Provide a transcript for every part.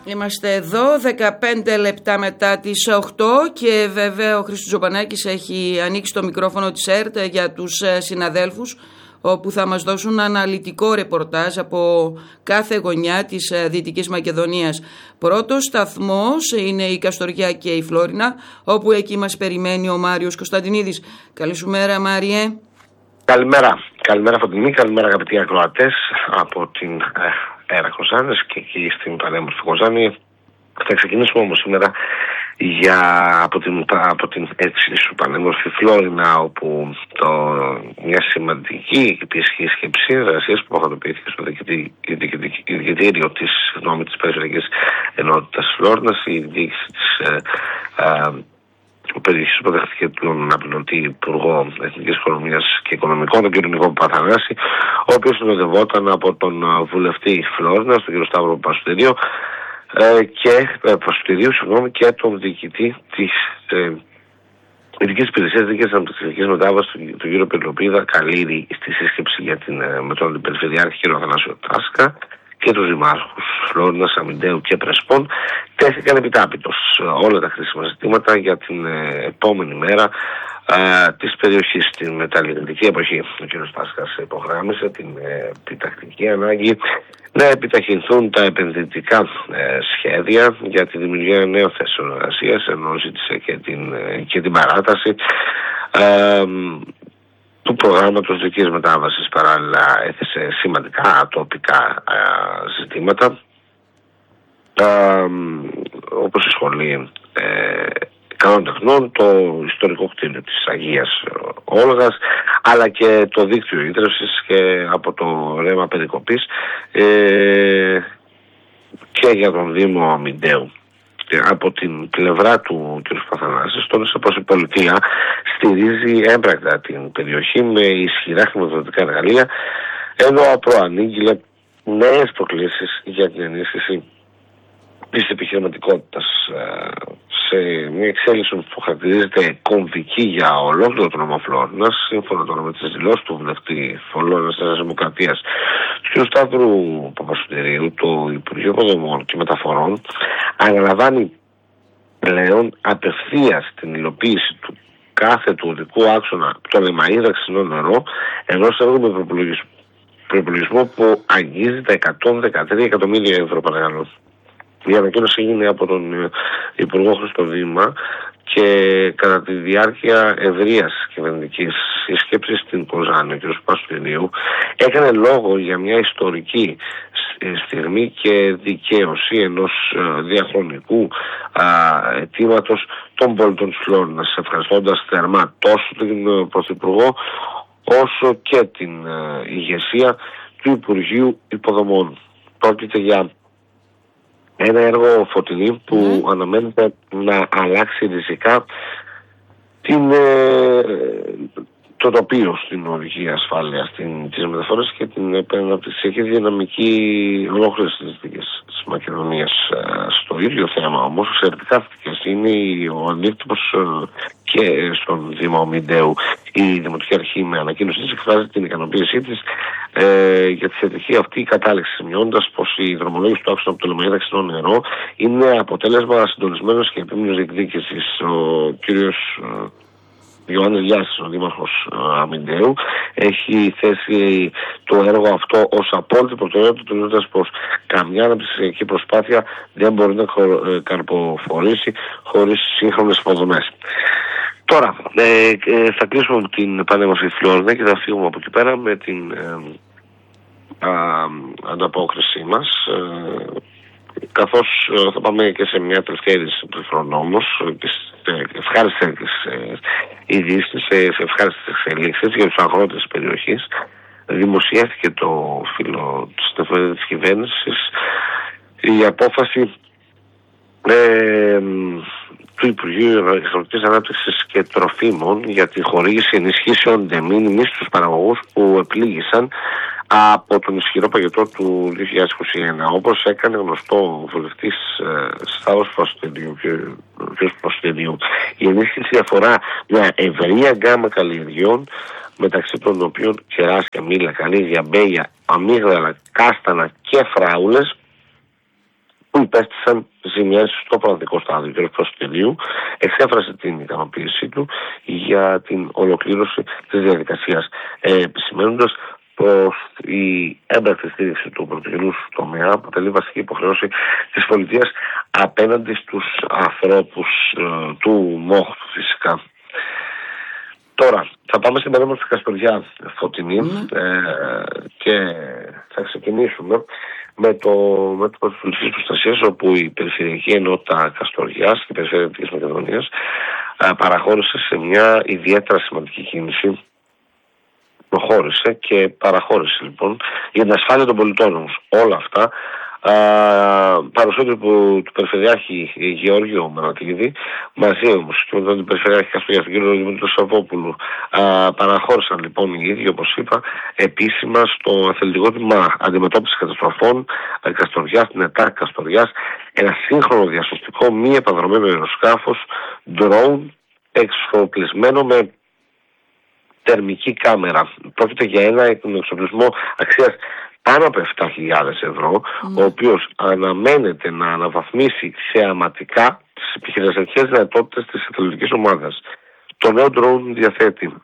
Είμαστε εδώ 15 λεπτά μετά τις 8 και βέβαια ο Χρήστος Τζοπανάκης έχει ανοίξει το μικρόφωνο της ΕΡΤ για τους συναδέλφους, όπου θα μας δώσουν αναλυτικό ρεπορτάζ από κάθε γωνιά της Δυτικής Μακεδονίας. Πρώτος σταθμός είναι η Καστοριά και η Φλόρινα, όπου εκεί μας περιμένει ο Μάριος Κωνσταντινίδης. Καλή σου μέρα, Μάριε. Καλημέρα. Καλημέρα, Φωτεινή. Καλημέρα, αγαπητοί ακροατές από την ΕΡΤ Κοζάνης και εκεί στην πανέμορφη Κοζάνη. Θα ξεκινήσουμε όμως σήμερα από την έτσι πανέμορφη Φλόρινα, όπου μια σημαντική επίσκεψη εργασίας που πραγματοποιήθηκε στο Διοικητήριο της Περιφερειακής Ενότητας Φλόρινας, η διοίκηση της περιοχής που δέχτηκε τον αναπληρωτή Υπουργό Εθνικής Οικονομίας και Οικονομικών, τον κ. Νικό Παπαθανάση, ο οποίος συνοδευόταν από τον βουλευτή Φλόρινας, τον κ. Σταύρο Πασουτηρίου, και τον διοικητή της Ειδικής Υπηρεσίας Δίκαιας Αναπτυξιακής Μετάβασης, τον κ. Πελοπίδα Καλήρη, στη σύσκεψη με τον Περιφερειάρχη κ. Αθανάσιο Τάσκα, και τους δημάρχους Φλόρινας, Αμυντέου και Πρεσπών. Τέθηκαν επιτάπητος όλα τα χρήσιμα ζητήματα για την επόμενη μέρα της περιοχής, στην μεταλλιεργητική εποχή. Ο κ. Τάσκας υπογράμμισε την επιτακτική ανάγκη να επιταχυνθούν τα επενδυτικά σχέδια για τη δημιουργία νέων θέσεων εργασίας, ενώ ζήτησε και την παράταση του προγράμματος δικής μετάβασης. Παράλληλα έθεσε σημαντικά τοπικά ζητήματα, όπως η σχολή καλών τεχνών, το ιστορικό κτίριο της Αγίας Όλγας, αλλά και το δίκτυο ίδρυυσης και από το ρέμα περικοπής και για τον Δήμο Αμυντέου. Από την πλευρά του κ. Παθανάσης τόνισε πως η πολιτεία στηρίζει έμπρακτα την περιοχή με ισχυρά χρηματοδοτικά εργαλεία, ενώ προανήγγειλε νέες προκλήσεις για την ενίσχυση της επιχειρηματικότητας σε μια εξέλιξη που χαρακτηρίζεται κομβική για ολόκληρο το νομό Φλόρινας, σύμφωνα τώρα με τις δηλώσεις του βουλευτή Φλόρινας της Δημοκρατίας κ. Σταύρου Παπασουτηρίου. Το Υπουργείο Υποδομών και Μεταφορών αναλαμβάνει πλέον απευθείας την υλοποίηση του κάθε του οδικού άξονα το Λεμαΐδα Ξινό Νερό, ενός έργου με προϋπολογισμό που αγγίζει τα 113 εκατομμύρια ευρώ, παρακαλώ. Η ανακοίνωση έγινε από τον Υπουργό Χριστοδήμα και κατά τη διάρκεια ευρείας κυβερνητικής σύσκεψης στην Κοζάνη. Ο κ. Πασουτηρίου έκανε λόγο για μια ιστορική στιγμή και δικαίωση ενός διαχρονικού αιτήματος των πολιτών της Φλόρινας, ευχαριστώντας θερμά τόσο τον Πρωθυπουργό όσο και την ηγεσία του Υπουργείου Υποδομών. Πρόκειται για ένα έργο, Φωτεινή, που αναμένεται να αλλάξει ριζικά το τοπίο στην οδική ασφάλεια, τις μεταφορές και την επαναπτυξιακή δυναμική ολόκληρης της Δυτικής Μακεδονίας. Στο ίδιο θέμα όμως, εξαιρετικά θετικές είναι ο αντίκτυπος και στον Δήμο Αμυντέου. Η Δημοτική Αρχή με ανακοίνωση της εκφράζει την ικανοποίησή της για τη θετική αυτή κατάληξη, σημειώνοντας πως η δρομολόγηση του άξονα από το Λεμαΐδα Ξινό Νερό είναι αποτέλεσμα συντονισμένος και επίμονης διεκδίκησης. Ο κύριος Ιωάννης Λιάσης, ο Δήμαρχος Αμυντέου, έχει θέσει το έργο αυτό ως απόλυτη προτεραιότητα, τονίζοντας πως καμιά αναπτυξιακή προσπάθεια δεν μπορεί να καρποφορήσει χωρίς σύγχρονες υποδομές. Τώρα, θα κλείσουμε την πανέμορφη Φλόρινα και θα φύγουμε από εκεί πέρα με την ανταπόκρισή μας, καθώς θα πάμε και σε μια τελευταία είδηση του Φρονόμος, ευχάριστες ειδήσεις, σε ευχάριστες εξελίξεις για τους αγρότες της περιοχής. Δημοσιεύτηκε το φύλλο της εφημερίδας της κυβέρνησης η απόφαση του Υπουργείου Αγροτικής Ανάπτυξης και Τροφίμων για τη χορήγηση ενισχύσεων de minimis στους παραγωγούς που επλήγησαν από τον ισχυρό παγετό του 2021. Όπως έκανε γνωστό ο βουλευτής Σταύρος Πασουτηρίου, η ενίσχυση αφορά μια ευρεία γκάμα καλλιεργειών, μεταξύ των οποίων κεράσια, μήλα, κανίδια, μπέλια, αμύγδαλα, κάστανα και φράουλες, που υπέστησαν ζημιές στο πραγματικό στάδιο. Ο κ. Προσωτηρίου εξέφρασε την ικανοποίησή του για την ολοκλήρωση της διαδικασίας, επισημαίνοντας πως η έμπρακτη στήριξη του πρωτογενούς τομέα αποτελεί βασική υποχρέωση της πολιτείας απέναντι στους ανθρώπους του ΜΟΧ φυσικά. Τώρα θα πάμε στην περίπτωση της Καστοριά, Φωτεινή, και θα ξεκινήσουμε με το μέτωπο της πολιτικής προστασίας, όπου η Περιφερειακή Ενότητα Καστοριάς και η Περιφέρεια Δυτικής Μακεδονίας παραχώρησε σε μια ιδιαίτερα σημαντική κίνηση. Προχώρησε και παραχώρησε λοιπόν για την ασφάλεια των πολιτών όμως. Όλα αυτά παρουσία του Περιφερειάρχη Γεώργιο Μανατίδη, μαζί όμως και με τον Περιφερειάρχη Καστοριάς, τον κύριο Δημήτρη Σαββόπουλου, παραχώρησαν λοιπόν οι ίδιοι, όπως είπα, επίσημα στο αθλητικό τμήμα αντιμετώπισης καταστροφών Καστοριάς, την ΕΤΑΚ Καστοριάς, ένα σύγχρονο διασωστικό μη επανδρομένο αεροσκάφος drone εξοπλισμένο με θερμική κάμερα. Πρόκειται για ένα εξοπλισμό αξίας πάνω από 7.000 ευρώ, ο οποίος αναμένεται να αναβαθμίσει θεαματικά τις επιχειρησιακές δυνατότητες της εθελοντικής ομάδας. Το νέο drone διαθέτει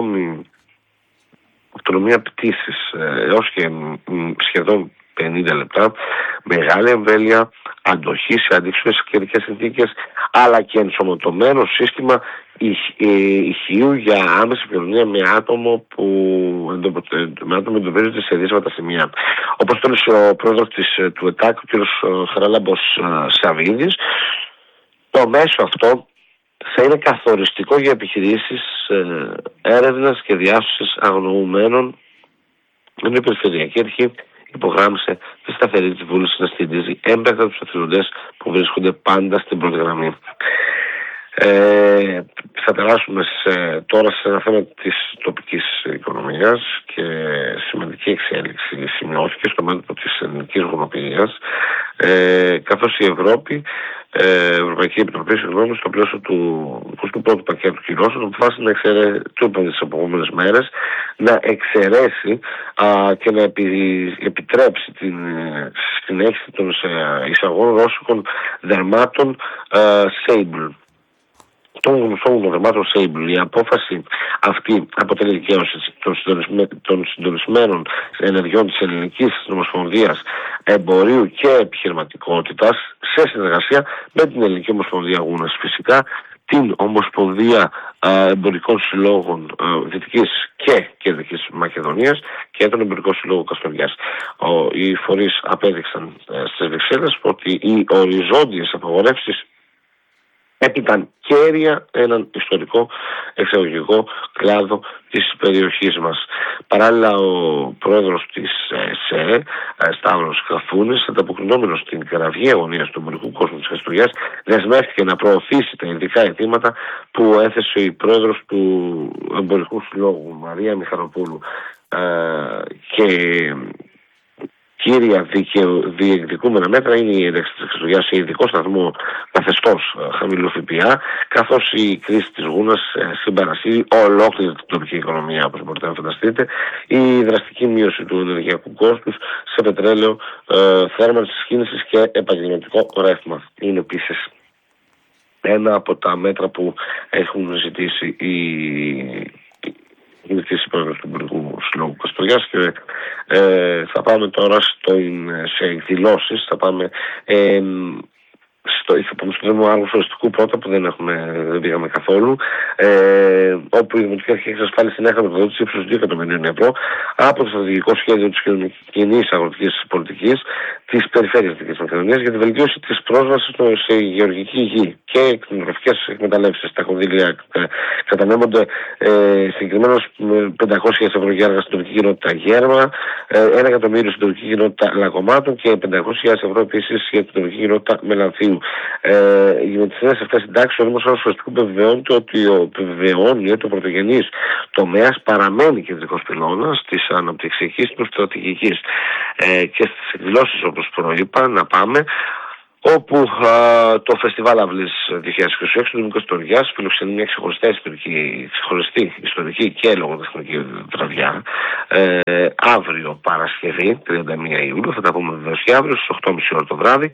αυτονομία πτήσης έως και σχεδόν 50 λεπτά, μεγάλη εμβέλεια, αντοχή σε αντίξωες καιρικές συνθήκες, αλλά και ενσωματωμένο σύστημα ηχείου για άμεση επικοινωνία με άτομο που εντοπίζονται σε δύσβατα σημεία. Όπως τόνισε ο πρόεδρος του ΕΤΑΚ, ο κ. Χαράλαμπος Σαββίδης, το μέσο αυτό θα είναι καθοριστικό για επιχειρήσεις έρευνας και διάσωσης αγνοουμένων, ενώ η Περιφερειακή Αρχή υπογράμμισε τη σταθερή της βούληση να στηρίζει έμπρακτα τους εθελοντές που βρίσκονται πάντα στην πρώτη γραμμή. Θα περάσουμε τώρα σε ένα θέμα της τοπικής οικονομίας, και σημαντική εξέλιξη σημειώθηκε στο μέτωπο της ελληνικής γονοποιίας, καθώς η Ευρωπαϊκή Επιτροπή, στο πλαίσιο του 21ου πακέτου κυρώσεων, αποφάσισε να εξαιρέσει τις επόμενες μέρες να εξαιρέσει και να επιτρέψει την συνέχιση των εισαγωγών ρώσικων δερμάτων Sable. Των γνωστών των δερμάτων Sable. Η απόφαση αυτή αποτελεί δικαίωση των συντονισμένων ενεργειών της Ελληνικής Ομοσπονδίας Εμπορίου και Επιχειρηματικότητας σε συνεργασία με την Ελληνική Ομοσπονδία Γούνας, φυσικά την Ομοσπονδία Εμπορικών Συλλόγων Δυτικής και Κεντρικής Μακεδονίας και τον Εμπορικό Συλλόγο Καστοριάς. Οι φορείς απέδειξαν στις Βρυξέλλες ότι οι οριζόντιες απαγορεύσεις έπιταν κέρια έναν ιστορικό εξαγωγικό κλάδο της περιοχής μας. Παράλληλα, ο πρόεδρος της ΕΣΕ, Σταύρος Καφούνης, ανταποκρινόμενος στην κραυγή αγωνία του εμπορικού κόσμου της Καστοριάς, δεσμεύτηκε να προωθήσει τα ειδικά αιτήματα που έθεσε η πρόεδρος του Εμπορικού Συλλόγου, Μαρία Μιχαλοπούλου, και κύρια διεκδικούμενα μέτρα είναι η ένταξη της Καστοριάς σε ειδικό σταθμό καθεστώς χαμηλού ΦΠΑ, καθώς η κρίση της Γούνας συμπαρασύρει ολόκληρη την τοπική οικονομία, όπως μπορείτε να φανταστείτε, η δραστική μείωση του ενεργειακού κόστους σε πετρέλαιο, θέρμανσης κίνησης και επαγγελματικό ρεύμα. Είναι επίσης ένα από τα μέτρα που έχουν ζητήσει η πρόεδρος του Εμπορικού Συλλόγου Καστοριάς. Και θα πάμε τώρα σε εκδηλώσεις. Θα πάμε στο θέμα αγροσφαιριστικού πρώτα, που δεν πήγαμε καθόλου, όπου η Δημοτική Αρχή Εξασφάλισε νέα χρηματοδότηση ύψους 2 εκατομμυρίων ευρώ από το στρατηγικό σχέδιο της κοινής αγροτικής πολιτικής της Περιφέρειας Δυτικής Μακεδονίας για τη βελτίωση της πρόσβασης σε γεωργική γη και κτηνοτροφικές εκμεταλλεύσεις. Τα κονδύλια κατανέμονται συγκεκριμένα 500.000 ευρώ για έργα στην τοπική κοινότητα Γέρμα, 1 εκατομμύριο στην τοπική κοινότητα Λακκωμάτων και 500.000 ευρώ επίσης για την τοπική κοινότητα Μελανθίου. Με τις νέες αυτές συντάξεις, ο Δήμος Αγροσφαιριστικού επιβεβαιώνει ότι ο πρωτογενής τομέας παραμένει κεντρικός πυλώνας της αναπτυξιακής του στρατηγικής. Και στις εκδηλώσεις, όπως προείπα, να πάμε, όπου το Φεστιβάλ Αυλής 2026 του Δήμου Καστοριάς φιλοξενεί μια ξεχωριστή ιστορική και λογοτεχνική βραδιά, αύριο Παρασκευή 31 Ιούλιο, θα τα πούμε βεβαίως και αύριο στις 8.30 ώρα το βράδυ,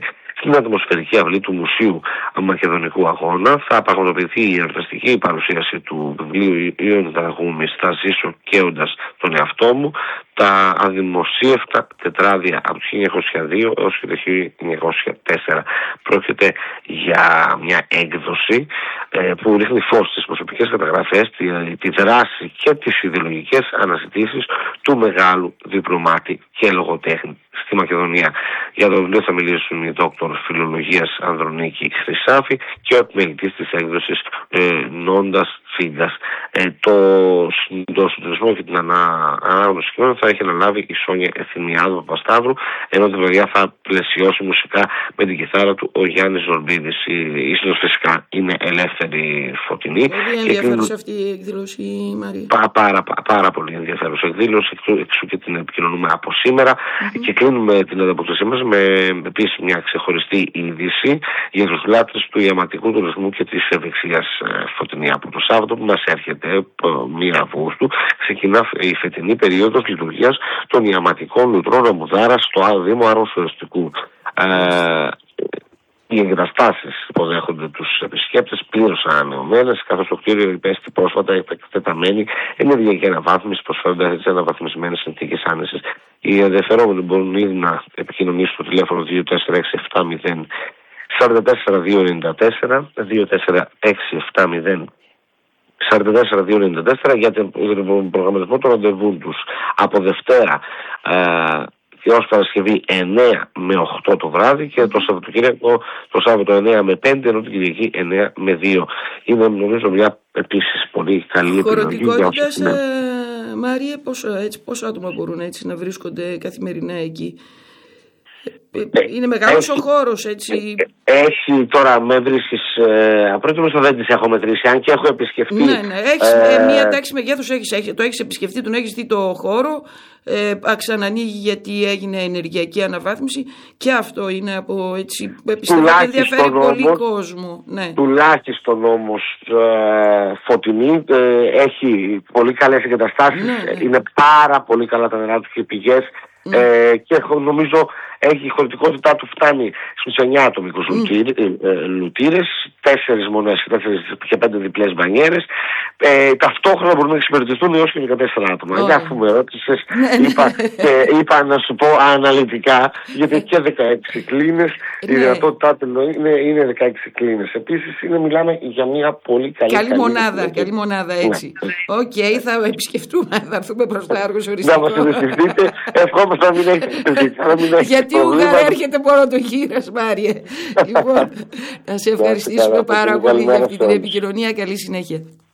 στην ατμοσφαιρική αυλή του Μουσείου Μακεδονικού Αγώνα. Θα πραγματοποιηθεί η εορταστική παρουσίαση του βιβλίου Ιων Δραγούμης «Θα ζήσω καίοντας τον εαυτό μου», τα αδημοσίευτα τετράδια από το 1902 έως και το 1904. Πρόκειται για μια έκδοση που ρίχνει φως στις προσωπικές καταγραφές, τη δράση και τις ιδεολογικές αναζητήσεις του μεγάλου διπλωμάτη και λογοτέχνη στη Μακεδονία. Για το βιβλίο θα μιλήσουν οι δόκτωρ φιλολογίας Ανδρονίκη Χρυσάφη και ο επιμελητής της έκδοσης Νόντας Φίγκας. Το συντονισμό και την ανάγνωση κειμένου θα έχει αναλάβει η Σόνια Εθνιάδου Παπασταύρου, ενώ τη βραδιά θα πλαισιώσει μουσικά με την κιθάρα του ο Γιάννης Ζορμπίδης. Η ίσως φυσικά είναι Ελεύθερη Φωτεινή. Πολύ ενδιαφέρουσα αυτή η εκδήλωση, Μαρία. Πάρα πολύ ενδιαφέρουσα εκδήλωση, εξού και την επικοινωνούμε από σήμερα. Και κλείνουμε την ανταπόκρισή μας με επίσης μια ξεχωριστή είδηση για τους λάτρες του ιαματικού τουρισμού και της ευεξίας, Φωτεινή. Από το Σάββατο που μας έρχεται, 1 Αυγούστου, ξεκινά η φετινή περίοδος λειτουργίας των ιαματικών λουτρών Αμμουδάρας στο Δήμο Άρων Σουριστικού. Οι εγκαταστάσεις που δέχονται τους επισκέπτες πλήρως ανανεωμένες, καθώς το κτίριο υπέστη πρόσφατα εκτεταμένη ενεργειακή αναβάθμιση, προσφέροντας έτσι αναβαθμισμένες συνθήκες άνεσης. Οι ενδιαφερόμενοι μπορούν ήδη να επικοινωνήσουν στο τηλέφωνο 24670 44294, 24670 44294 για τον προγραμματισμό των ραντεβού τους από Δευτέρα και ως Παρασκευή 9 με 8 το βράδυ και το Σαββατοκύριακο το Σάββατο 9 με 5, ενώ την Κυριακή 9 με 2. Είναι νομίζω μια επίσης πολύ καλή επιλογή. Χωρητικότητας, Μάρια, πόσο άτομα μπορούν έτσι να βρίσκονται καθημερινά εκεί? Είναι μεγάλος ο χώρος, έτσι. Έχει τώρα, με βρίσκεις απρόετοιμος, δεν τις έχω μετρήσει, αν και έχω επισκεφτεί. Ναι, έχεις μια τάξη μεγέθους, το έχεις επισκεφτεί, τον έχεις δει το χώρο, ξανανοίγει γιατί έγινε ενεργειακή αναβάθμιση και αυτό είναι από έτσι, πιστεύω ότι ενδιαφέρει πολύ κόσμο. Ναι. Τουλάχιστον όμως Φωτεινή έχει πολύ καλές εγκαταστάσεις, είναι πάρα πολύ καλά τα νερά του και οι πηγές. Και νομίζω έχει η χωρητικότητά του φτάνει στους 9 ατομικούς λουτήρες, 4 μονές και 5 διπλές μπανιέρες. Ταυτόχρονα μπορούν να εξυπηρετηθούν έως και 14 άτομα. Για αφού με ρώτησες, είπα να σου πω αναλυτικά, γιατί και 16 κλίνες, η δυνατότητά του είναι 16 κλίνες. Επίσης μιλάμε για μια πολύ καλή μονάδα έτσι. Οκ, θα επισκεφτούμε, θα έρθουμε προς το Άργος Οριστικό. Να μας επισκεφτείτε, ευχόμαστε να μην έχετε γιατί Ουγγαρία έρχεται μόνο το γύρας, Μάρια. Λοιπόν, να σε ευχαριστήσουμε πάρα πολύ για αυτή την επικοινωνία. Καλή συνέχεια.